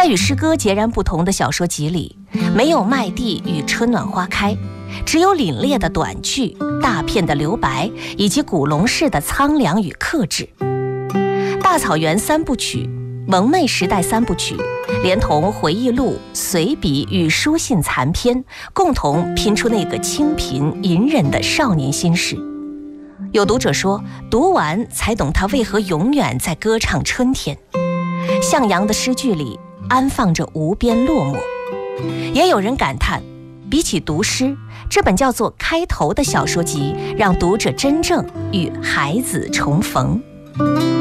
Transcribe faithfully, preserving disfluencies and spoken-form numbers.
在与诗歌截然不同的小说集里，没有麦地与春暖花开，只有凛冽的短句、大片的留白，以及古龙式的苍凉与克制。大草原三部曲、蒙昧时代三部曲，连同回忆录、随笔与书信残篇，共同拼出那个清贫隐忍的少年心事。有读者说，读完才懂他为何永远在歌唱春天。向阳的诗句里安放着无边落寞。也有人感叹，比起读诗，这本叫做《开头》的小说集，让读者真正与孩子重逢。